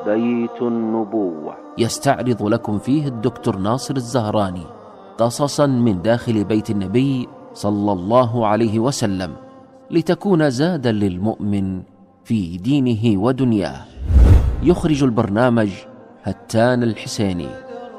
بيت النبوة، يستعرض لكم فيه الدكتور ناصر الزهراني قصصا من داخل بيت النبي صلى الله عليه وسلم، لتكون زادا للمؤمن في دينه ودنياه. يخرج البرنامج هتان الحسيني.